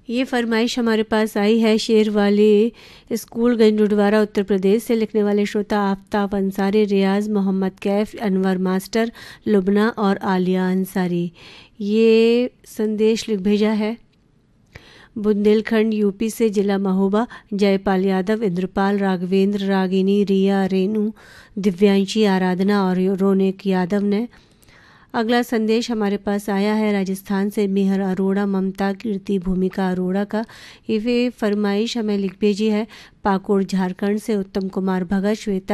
ये फरमाइश हमारे पास आई है शेर वाली स्कूल गंजुडवारा उत्तर प्रदेश से। लिखने वाले श्रोता आफ्ताब अंसारी, रियाज मोहम्मद कैफ, अनवर मास्टर, लुबना और आलिया अंसारी। ये संदेश लिख भेजा है बुंदेलखंड यूपी से, जिला महोबा। जयपाल यादव, इंद्रपाल, राघवेंद्र, रागिनी, रिया, रेनू, दिव्यांशी, आराधना और रोनिक यादव ने। अगला संदेश हमारे पास आया है राजस्थान से, मेहर अरोड़ा, ममता, कीर्ति, भूमिका अरोड़ा का। ये फरमाइश हमें लिख भेजी है पाकुड़ झारखंड से। उत्तम कुमार भगत, श्वेता